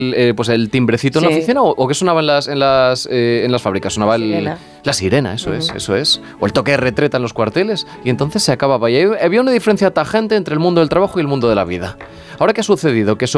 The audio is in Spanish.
pues el timbrecito en la oficina o qué sonaba en las fábricas? Sonaba la sirena, eso es. O el toque de retreta en los cuarteles. Y entonces se acababa. Y había una diferencia tajante entre el mundo del trabajo y el mundo de la vida. Ahora, ¿qué ha sucedido? Que